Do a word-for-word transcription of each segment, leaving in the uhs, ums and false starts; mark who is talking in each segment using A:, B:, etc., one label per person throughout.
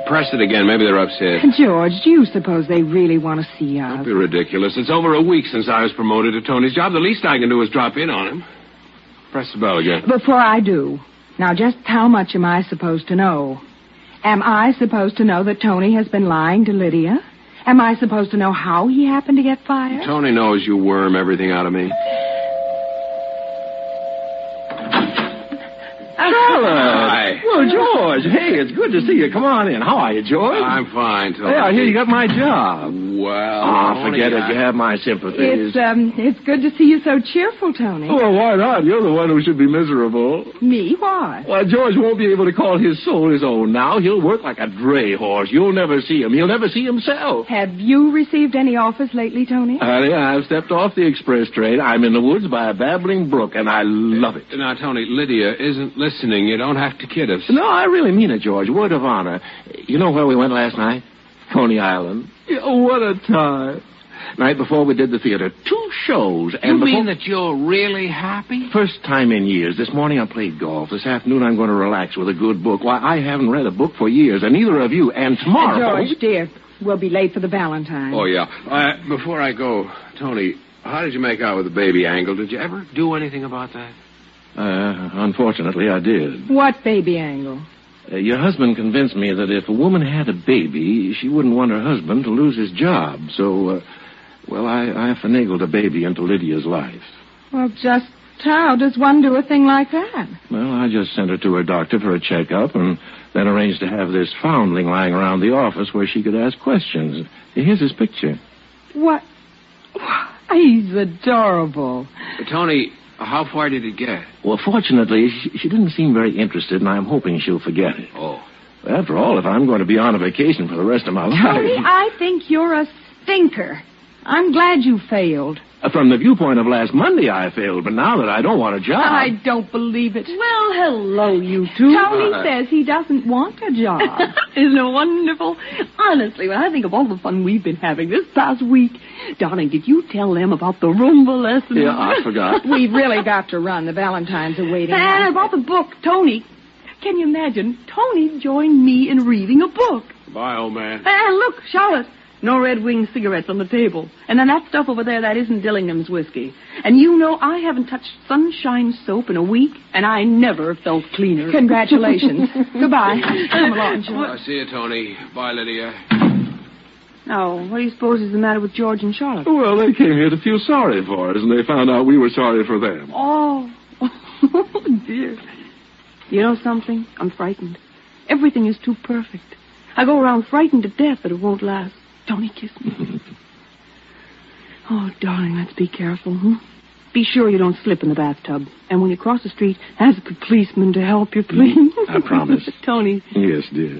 A: press it again. Maybe they're upset.
B: George, do you suppose they really want to see us?
A: Don't be ridiculous. It's over a week since I was promoted to Tony's job. The least I can do is drop in on him. Press the bell again.
B: Before I do, now just how much am I supposed to know? Am I supposed to know that Tony has been lying to Lydia? Am I supposed to know how he happened to get fired?
A: Tony knows you worm everything out of me.
C: Hi. Well, George, hey, it's good to see you. Come on in. How are you, George?
A: I'm fine, Tony.
C: Hey, I hear you got my job.
A: Well,
C: Oh,
A: Tony,
C: forget it.
A: I...
C: You have my sympathies.
B: It's, um, it's good to see you so cheerful, Tony.
C: Well, why not? You're the one who should be miserable.
B: Me? Why?
C: Well, George won't be able to call his soul his own now. He'll work like a dray horse. You'll never see him. He'll never see himself.
B: Have you received any offers lately, Tony?
C: Honey, I've stepped off the express train. I'm in the woods by a babbling brook, and I love it.
A: Now, Tony, Lydia isn't listening. You don't have to kid us.
C: No, I really mean it, George. Word of honor. You know where we went last night? Coney Island. Yeah, what a time. Night before we did the theater. Two shows. And
A: You
C: before...
A: mean that you're really happy?
C: First time in years. This morning I played golf. This afternoon I'm going to relax with a good book. Why, I haven't read a book for years, and neither of you. And tomorrow...
B: Uh, George, dear, we'll be late for the Valentine.
A: Oh, yeah. Uh, before I go, Tony, how did you make out with the baby angle? Did you ever do anything about that?
C: Uh, unfortunately, I did.
B: What baby angle?
C: Uh, your husband convinced me that if a woman had a baby, she wouldn't want her husband to lose his job. So, uh, well, I, I finagled a baby into Lydia's life.
B: Well, just how does one do a thing like that?
C: Well, I just sent her to her doctor for a checkup and then arranged to have this foundling lying around the office where she could ask questions. Here's his picture.
B: What? He's adorable.
A: But, Tony, how far did it get?
C: Well, fortunately, she, she didn't seem very interested, and I'm hoping she'll forget it.
A: Oh.
C: After all, if I'm going to be on a vacation for the rest of my life...
B: Tony, I think you're a stinker. I'm glad you failed.
C: Uh, From the viewpoint of last Monday, I failed, but now that I don't want a job...
B: I don't believe it.
D: Well, hello, you two.
B: Tony
A: Uh,
B: says he doesn't want a job.
D: Isn't it wonderful? Honestly, when I think of all the fun we've been having this past week, darling, did you tell them about the Roomba lesson?
C: Yeah, I forgot.
B: We've really got to run. The Valentines are waiting.
D: And about the book, Tony. Can you imagine? Tony joined me in reading a book.
A: Bye, old man.
D: And look, Charlotte, no Red Wing cigarettes on the table. And then that stuff over there, that isn't Dillingham's whiskey. And you know, I haven't touched Sunshine soap in a week, and I never felt cleaner.
B: Congratulations. Goodbye. Come along, George.
A: I'll see you, Tony. Bye, Lydia.
D: Now, what do you suppose is the matter with George and Charlotte?
C: Well, they came here to feel sorry for us, and they found out we were sorry for them.
D: Oh, oh dear. You know something? I'm frightened. Everything is too perfect. I go around frightened to death that it won't last. Tony, kiss me. Oh, darling, let's be careful, hmm? Be sure you don't slip in the bathtub. And when you cross the street, ask the policeman to help you, please.
C: I promise.
D: Tony,
C: Yes, dear.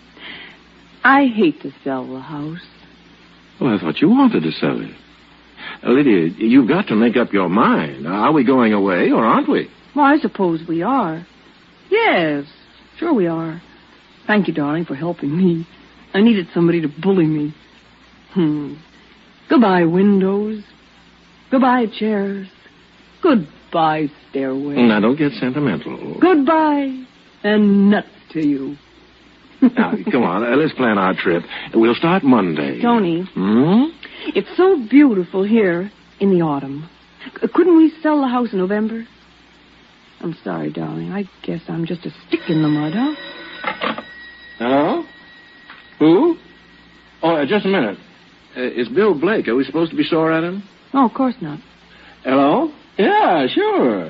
D: I hate to sell the house.
C: Well, I thought you wanted to sell it. Uh, Lydia, you've got to make up your mind. Are we going away or aren't we?
D: Well, I suppose we are. Yes, sure we are. Thank you, darling, for helping me. I needed somebody to bully me. Hmm. Goodbye, windows. Goodbye, chairs. Goodbye, stairway.
C: Now, don't get sentimental.
D: Goodbye, and nuts to you.
C: Now, come on, uh, let's plan our trip. We'll start Monday.
D: Tony,
C: Hmm?
D: it's so beautiful here in the autumn. C- couldn't we sell the house in November? I'm sorry, darling. I guess I'm just a stick in the mud, huh?
C: Hello? Who? Oh, uh, just a minute. Uh, it's Bill Blake. Are we supposed to be sore at him?
D: No, of course not.
C: Hello? Yeah, sure.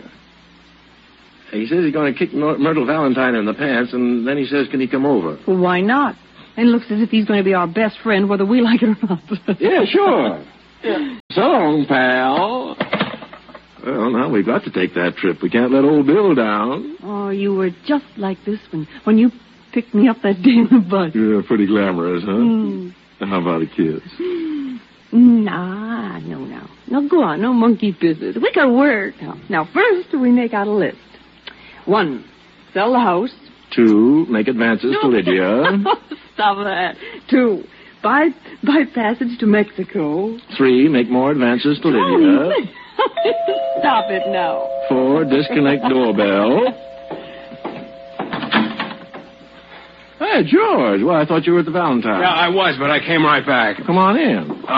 C: He says he's going to kick Myr- Myrtle Valentine in the pants, and then he says, can he come over?
D: Well, why not? It looks as if he's going to be our best friend, whether we like it or not.
C: Yeah, sure. Yeah. So long, pal. Well, now we've got to take that trip. We can't let old Bill down.
D: Oh, you were just like this when, when you picked me up that day in the bus.
C: You're pretty glamorous, huh?
D: Mm.
C: How about a kiss?
D: Nah, no, no. No, go on. No monkey business. We got work. Now, now, first, we make out a list. One, sell the house.
C: Two, make advances to Lydia.
D: Stop that. Two, buy, buy passage to Mexico.
C: Three, make more advances to Lydia.
D: Stop it now.
C: Four, disconnect doorbell. Hey, George. Well, I thought you were at the Valentine.
A: Yeah, I was, but I came right back.
C: Come on in.